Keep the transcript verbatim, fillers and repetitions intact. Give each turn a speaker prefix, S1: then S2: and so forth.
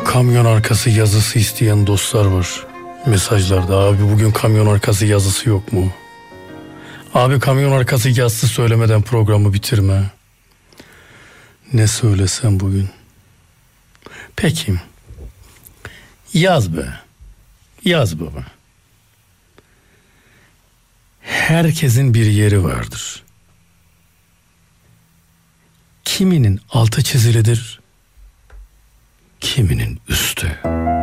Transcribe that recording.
S1: kamyon arkası yazısı isteyen dostlar var mesajlarda. Abi bugün kamyon arkası yazısı yok mu? Abi kamyon arkası yazısı söylemeden programı bitirme. Ne söylesem bugün? Peki. Yaz be. Yaz baba. Herkesin bir yeri vardır. Kiminin altı çizilidir, kiminin üstü.